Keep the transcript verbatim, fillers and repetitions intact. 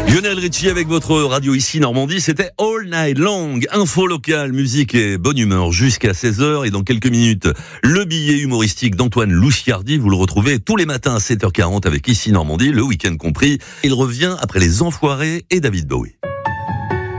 Lionel Richie avec votre radio ici Normandie, c'était All Night Long. Info locale, musique et bonne humeur jusqu'à seize heures. Et dans quelques minutes, le billet humoristique d'Antoine Louchiardi. Vous le retrouvez tous les matins à sept heures quarante avec ici Normandie, le week-end compris. Il revient après Les Enfoirés et David Bowie.